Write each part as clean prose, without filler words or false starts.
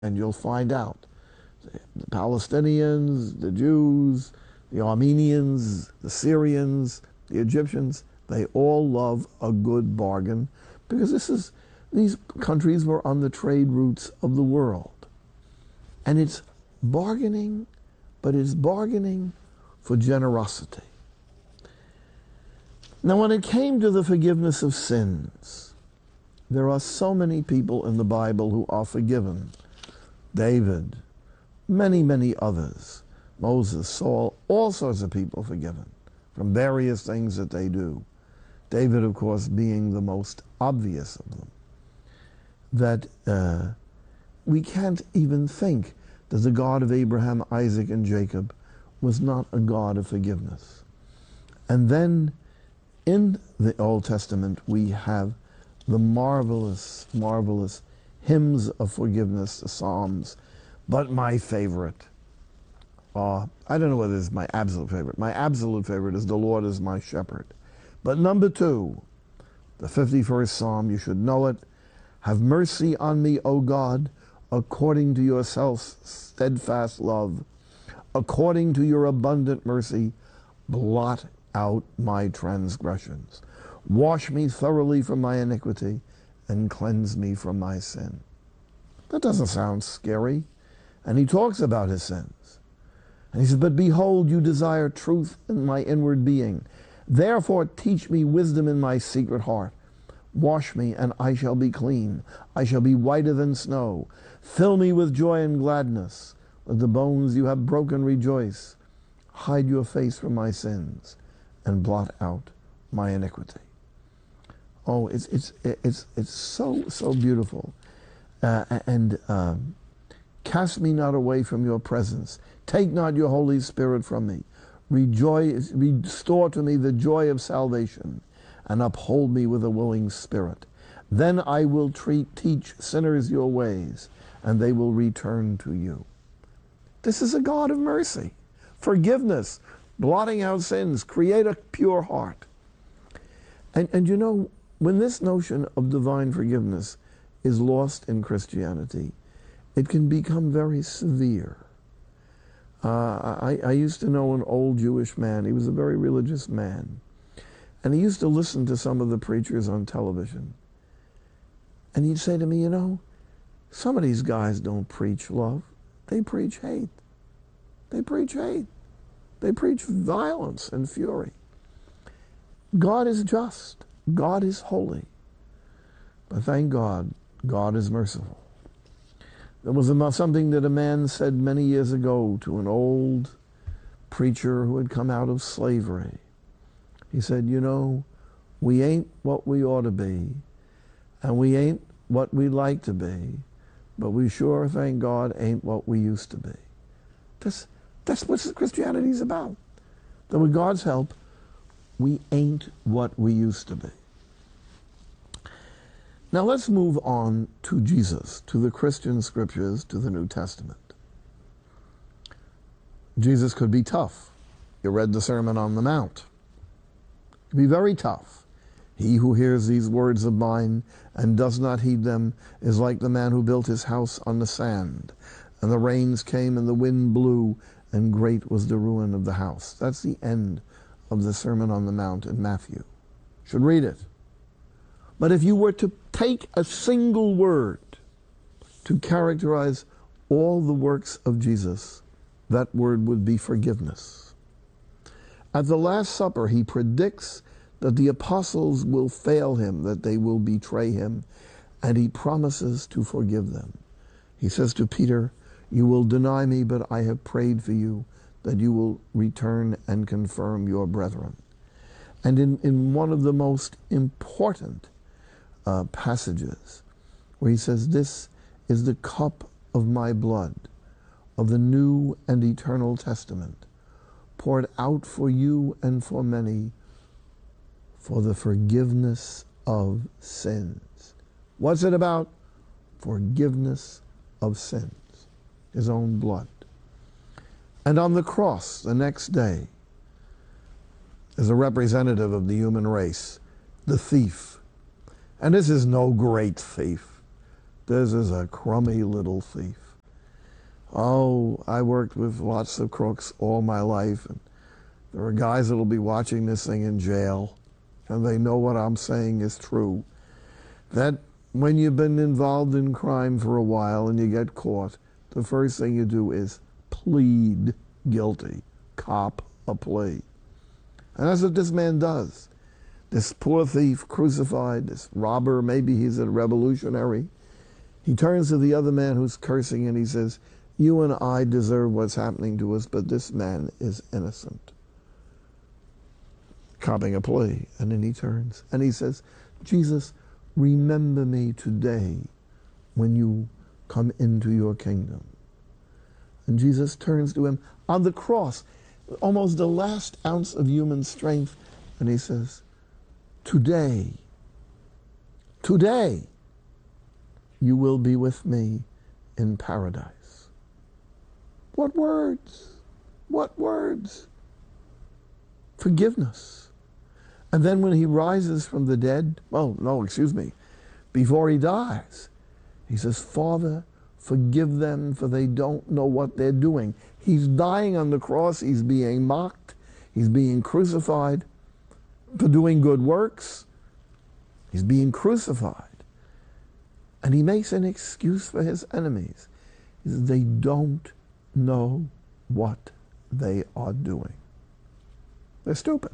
and you'll find out. The Palestinians, the Jews, the Armenians, the Syrians, the Egyptians, they all love a good bargain because these countries were on the trade routes of the world. And it's bargaining, but it's bargaining for generosity. Now, when it came to the forgiveness of sins, there are so many people in the Bible who are forgiven. David, many, many others. Moses, Saul, all sorts of people forgiven from various things that they do. David, of course, being the most obvious of them. That we can't even think that the God of Abraham, Isaac, and Jacob was not a God of forgiveness. And then in the Old Testament, we have the marvelous, marvelous hymns of forgiveness, the Psalms. But my favorite, I don't know whether it's my absolute favorite. My absolute favorite is "The Lord is my shepherd." But number 2, the 51st Psalm, you should know it. Have mercy on me, O God, according to your steadfast love. According to your abundant mercy, blot out my transgressions. Wash me thoroughly from my iniquity and cleanse me from my sin. That doesn't sound scary. And he talks about his sins. And he says, but behold, you desire truth in my inward being. Therefore teach me wisdom in my secret heart. Wash me, and I shall be clean. I shall be whiter than snow. Fill me with joy and gladness. Let the bones you have broken rejoice. Hide your face from my sins, and blot out my iniquity. Oh, it's so beautiful. Cast me not away from your presence. Take not your Holy Spirit from me. Restore to me the joy of salvation, and uphold me with a willing spirit. Then I will teach sinners your ways, and they will return to you. This is a God of mercy, forgiveness, blotting out sins, create a pure heart. And you know, when this notion of divine forgiveness is lost in Christianity, it can become very severe. I used to know an old Jewish man. He was a very religious man. And he used to listen to some of the preachers on television. And he'd say to me, you know, some of these guys don't preach love. They preach hate. They preach hate. They preach violence and fury. God is just. God is holy. But thank God, God is merciful. There was something that a man said many years ago to an old preacher who had come out of slavery. He said, you know, we ain't what we ought to be, and we ain't what we like to be, but we sure, thank God, ain't what we used to be. That's what Christianity is about. That with God's help, we ain't what we used to be. Now let's move on to Jesus, to the Christian scriptures, to the New Testament. Jesus could be tough. You read the Sermon on the Mount. He could be very tough. He who hears these words of mine and does not heed them is like the man who built his house on the sand. And the rains came and the wind blew, and great was the ruin of the house. That's the end of the Sermon on the Mount in Matthew. You should read it. But if you were to take a single word to characterize all the works of Jesus, that word would be forgiveness. At the Last Supper, he predicts that the apostles will fail him, that they will betray him, and he promises to forgive them. He says to Peter, you will deny me, but I have prayed for you that you will return and confirm your brethren. And in one of the most important passages, where he says, this is the cup of my blood, of the new and eternal testament, poured out for you and for many for the forgiveness of sins. What's it about? Forgiveness of sins. His own blood. And on the cross the next day, as a representative of the human race, the thief. And this is no great thief. This is a crummy little thief. Oh, I worked with lots of crooks all my life, and there are guys that'll be watching this thing in jail, and they know what I'm saying is true. That when you've been involved in crime for a while and you get caught, the first thing you do is plead guilty, cop a plea. And that's what this man does. This poor thief crucified, this robber, maybe he's a revolutionary. He turns to the other man who's cursing and he says, you and I deserve what's happening to us, but this man is innocent. Copping a plea. And then he turns and he says, Jesus, remember me today when you come into your kingdom. And Jesus turns to him on the cross, almost the last ounce of human strength, and he says, today, you will be with me in paradise. What words? What words? Forgiveness. And then when he rises from the dead, before he dies, he says, Father, forgive them, for they don't know what they're doing. He's dying on the cross. He's being mocked. He's being crucified for doing good works. He's being crucified. And he makes an excuse for his enemies. He says, they don't know what they are doing. They're stupid.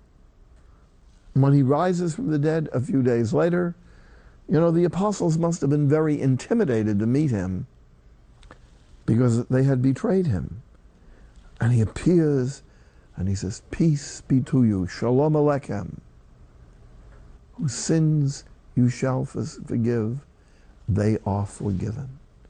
When he rises from the dead a few days later, the apostles must have been very intimidated to meet him because they had betrayed him. And he appears and he says, peace be to you, shalom aleichem. Whose sins you shall forgive, they are forgiven.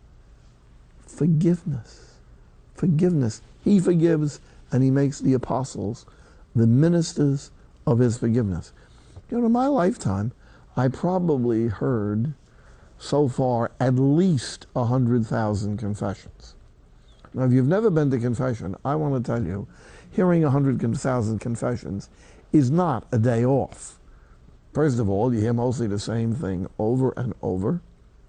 Forgiveness. Forgiveness. He forgives, and he makes the apostles the ministers of his forgiveness. In my lifetime, I probably heard so far at least 100,000 confessions. Now, if you've never been to confession, I want to tell you, hearing 100,000 confessions is not a day off. First of all, you hear mostly the same thing over and over.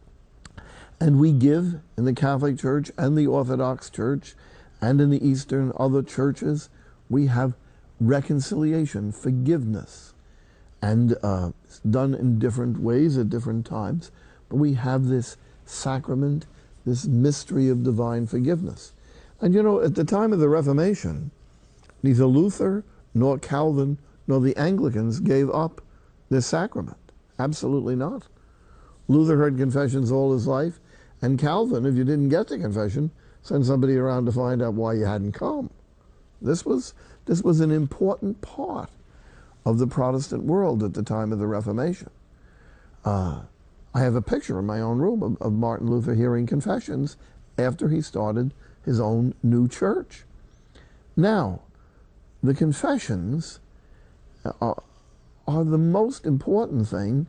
And we give in the Catholic Church and the Orthodox Church and in the Eastern other churches, we have reconciliation, forgiveness, and it's done in different ways at different times. But we have this sacrament, this mystery of divine forgiveness. And at the time of the Reformation, neither Luther nor Calvin nor the Anglicans gave up this sacrament. Absolutely not. Luther heard confessions all his life, and Calvin, if you didn't get to confession, sent somebody around to find out why you hadn't come. This was an important part of the Protestant world at the time of the Reformation. I have a picture in my own room of Martin Luther hearing confessions after he started his own new church. Now, the confessions are the most important thing,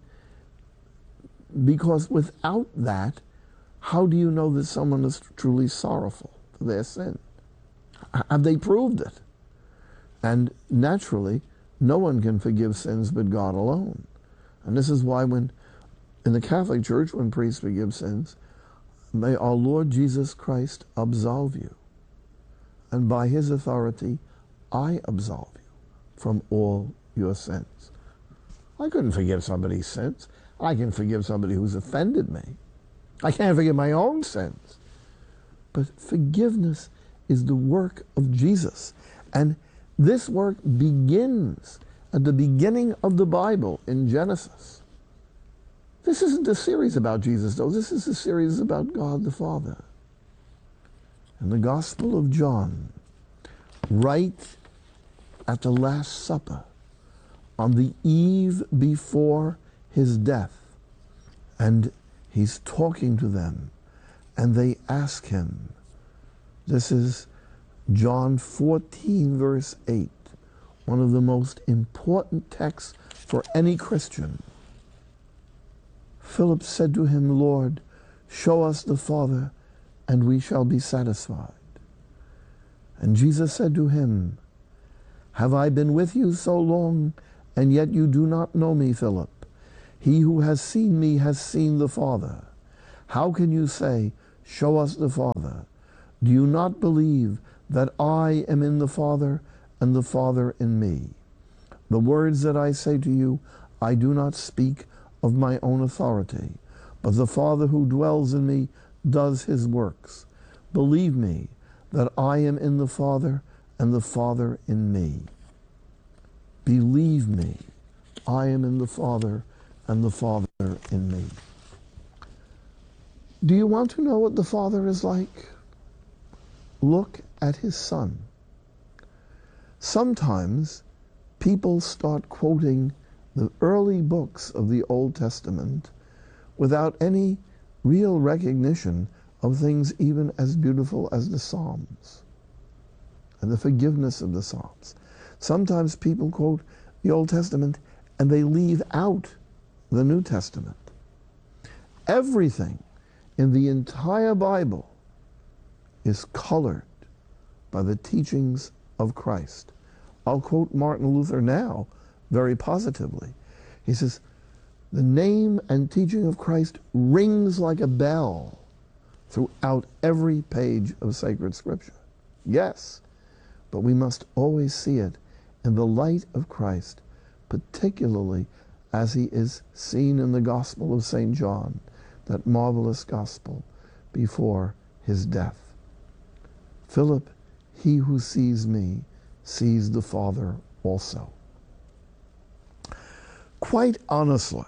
because without that, how do you know that someone is truly sorrowful for their sin? Have they proved it? And naturally, no one can forgive sins but God alone. And this is why in the Catholic Church, when priests forgive sins, may our Lord Jesus Christ absolve you. And by his authority, I absolve you from all your sins. I couldn't forgive somebody's sins. I can forgive somebody who's offended me. I can't forgive my own sins. But forgiveness is the work of Jesus. And this work begins at the beginning of the Bible in Genesis. This isn't a series about Jesus, though. This is a series about God the Father. In the Gospel of John, right at the Last Supper, on the eve before his death, and he's talking to them, and they ask him. This is John 14, verse 8, one of the most important texts for any Christian. Philip said to him, Lord, show us the Father, and we shall be satisfied. And Jesus said to him, have I been with you so long, and yet you do not know me, Philip? He who has seen me has seen the Father. How can you say, show us the Father? Do you not believe that I am in the Father, and the Father in me? The words that I say to you, I do not speak of my own authority, but the Father who dwells in me does his works. Believe me that I am in the Father, and the Father in me. Believe me, I am in the Father, and the Father in me. Do you want to know what the Father is like? Look at his Son. Sometimes people start quoting the early books of the Old Testament without any real recognition of things even as beautiful as the Psalms and the forgiveness of the Psalms. Sometimes people quote the Old Testament and they leave out the New Testament. Everything in the entire Bible is colored by the teachings of Christ. I'll quote Martin Luther now very positively. He says, the name and teaching of Christ rings like a bell throughout every page of sacred scripture. Yes, but we must always see it in the light of Christ, particularly as he is seen in the Gospel of St. John, that marvelous gospel before his death. Philip, he who sees me sees the Father also. Quite honestly,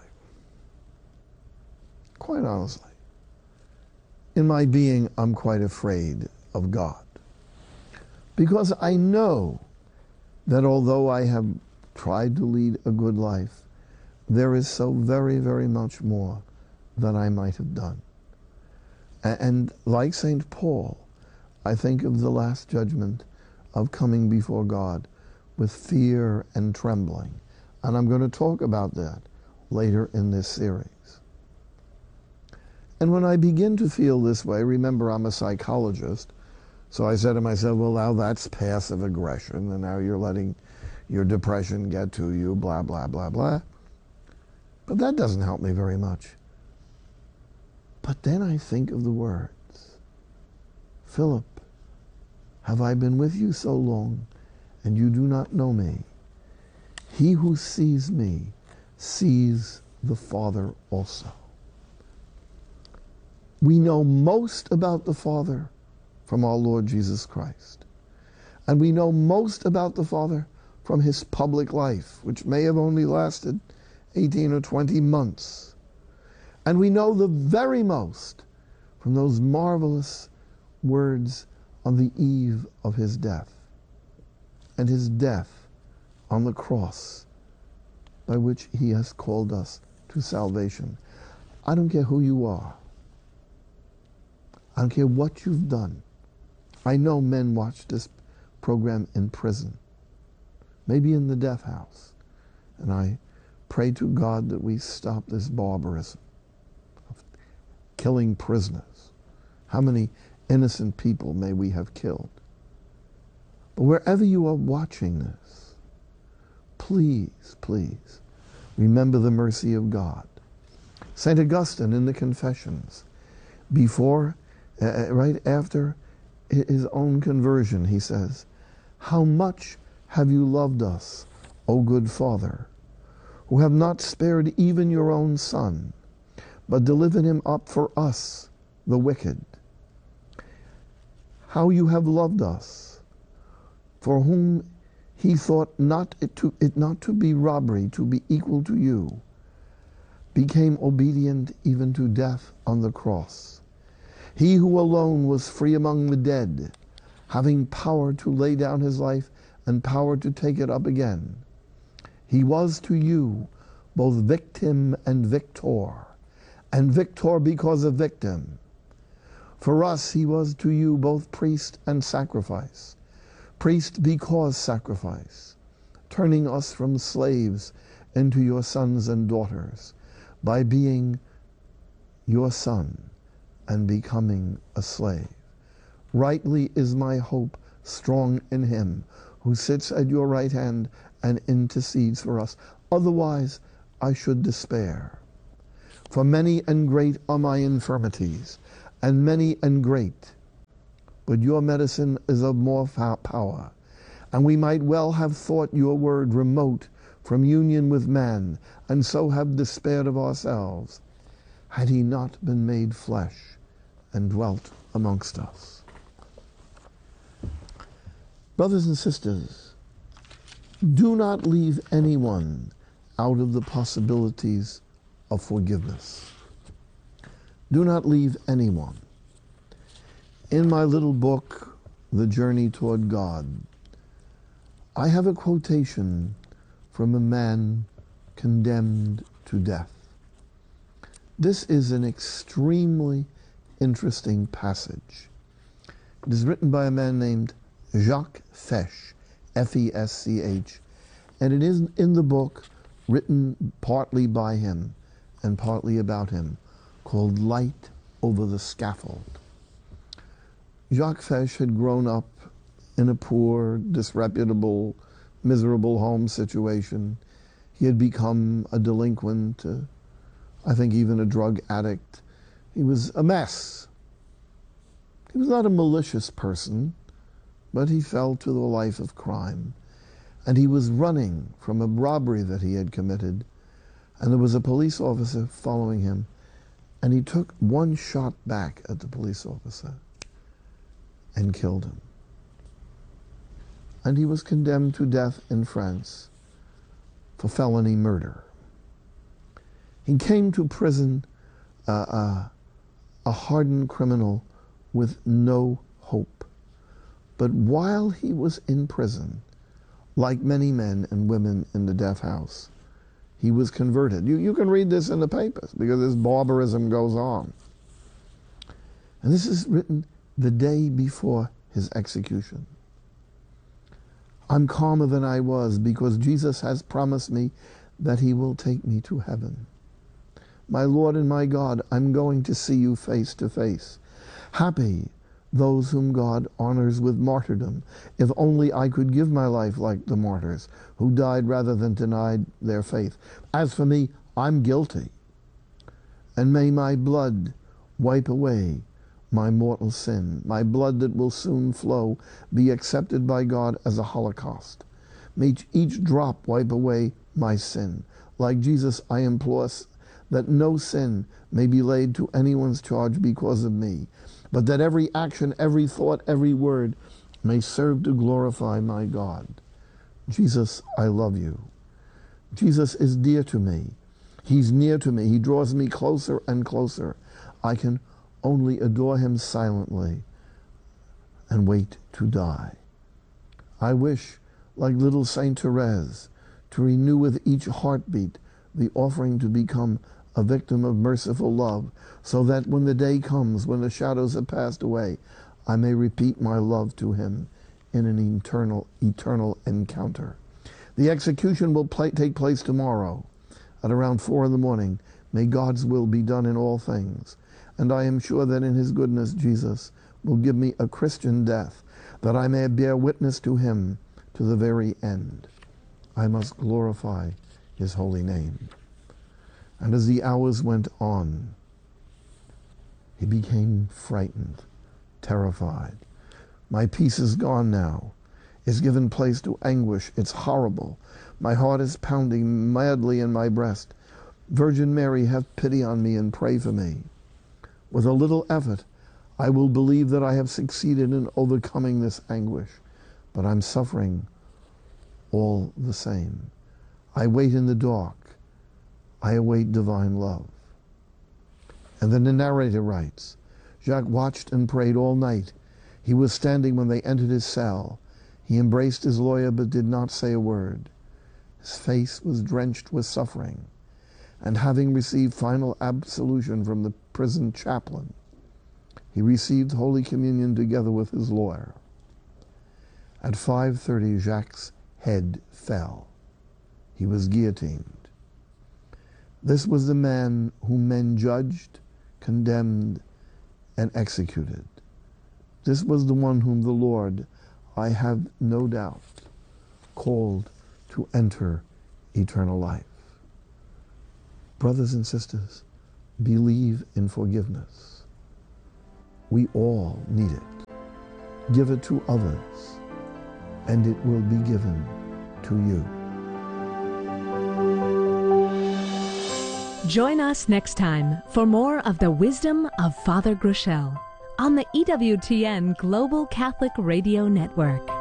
in my being, I'm quite afraid of God. Because I know that although I have tried to lead a good life, there is so very, very much more that I might have done. And like St. Paul, I think of the last judgment of coming before God with fear and trembling. And I'm going to talk about that later in this series. And when I begin to feel this way, remember I'm a psychologist, so I said to myself, well, now that's passive aggression, and now you're letting your depression get to you, blah, blah, blah, blah. But that doesn't help me very much. But then I think of the words, Philip, have I been with you so long, and you do not know me? He who sees me sees the Father also. We know most about the Father from our Lord Jesus Christ. And we know most about the Father from his public life, which may have only lasted 18 or 20 months. And we know the very most from those marvelous words on the eve of his death, and his death on the cross, by which he has called us to salvation. I don't care who you are. I don't care what you've done. I know men watch this program in prison, maybe in the death house. And I pray to God that we stop this barbarism of killing prisoners. How many innocent people may we have killed? But wherever you are watching this, please, please, remember the mercy of God. St. Augustine in the Confessions, right after his own conversion, he says, how much have you loved us, O good Father, who have not spared even your own Son, but delivered him up for us, the wicked. How you have loved us, for whom he thought it not to be robbery to be equal to you, became obedient even to death on the cross. He who alone was free among the dead, having power to lay down his life and power to take it up again. He was to you both victim and victor because of victim. For us he was to you both priest and sacrifice, priest because sacrifice, turning us from slaves into your sons and daughters by being your son and becoming a slave. Rightly is my hope strong in him who sits at your right hand and intercedes for us. Otherwise I should despair. For many and great are my infirmities, and many and great but your medicine is of more power. And we might well have thought your word remote from union with man, and so have despaired of ourselves, had he not been made flesh and dwelt amongst us. Brothers and sisters, do not leave anyone out of the possibilities of forgiveness. Do not leave anyone. In my little book, The Journey Toward God, I have a quotation from a man condemned to death. This is an extremely interesting passage. It is written by a man named Jacques Fesch, F-E-S-C-H, and it is in the book written partly by him and partly about him, called Light Over the Scaffold. Jacques Fesch had grown up in a poor, disreputable, miserable home situation. He had become a delinquent, I think even a drug addict. He was a mess. He was not a malicious person, but he fell to the life of crime. And he was running from a robbery that he had committed, and there was a police officer following him, and he took one shot back at the police officer and killed him. And he was condemned to death in France for felony murder. He came to prison a hardened criminal with no hope. But while he was in prison, like many men and women in the death house, he was converted. You can read this in the papers because this barbarism goes on. And this is written the day before his execution. I'm calmer than I was because Jesus has promised me that he will take me to heaven. My Lord and my God, I'm going to see you face to face. Happy those whom God honors with martyrdom. If only I could give my life like the martyrs, who died rather than denied their faith. As for me, I'm guilty. And may my blood wipe away my mortal sin. My blood that will soon flow be accepted by God as a holocaust. May each drop wipe away my sin. Like Jesus, I implore that no sin may be laid to anyone's charge because of me, but that every action, every thought, every word may serve to glorify my God. Jesus, I love you. Jesus is dear to me. He's near to me. He draws me closer and closer. I can only adore him silently and wait to die. I wish, like little Saint Therese, to renew with each heartbeat the offering to become a victim of merciful love, so that when the day comes, when the shadows have passed away, I may repeat my love to him in an eternal encounter. The execution will take place tomorrow at around 4 a.m. May God's will be done in all things. And I am sure that in his goodness, Jesus will give me a Christian death, that I may bear witness to him to the very end. I must glorify his holy name. And as the hours went on, he became frightened, terrified. My peace is gone now. It's given place to anguish. It's horrible. My heart is pounding madly in my breast. Virgin Mary, have pity on me and pray for me. With a little effort, I will believe that I have succeeded in overcoming this anguish, but I'm suffering all the same. I wait in the dark. I await divine love. And then the narrator writes, Jacques watched and prayed all night. He was standing when they entered his cell. He embraced his lawyer but did not say a word. His face was drenched with suffering. And having received final absolution from the prison chaplain, he received Holy Communion together with his lawyer. At 5:30, Jacques' head fell. He was guillotined. This was the man whom men judged, condemned, and executed. This was the one whom the Lord, I have no doubt, called to enter eternal life. Brothers and sisters, believe in forgiveness. We all need it. give it to others, and it will be given to you. Join us next time for more of the wisdom of Father Groeschel on the EWTN Global Catholic Radio Network.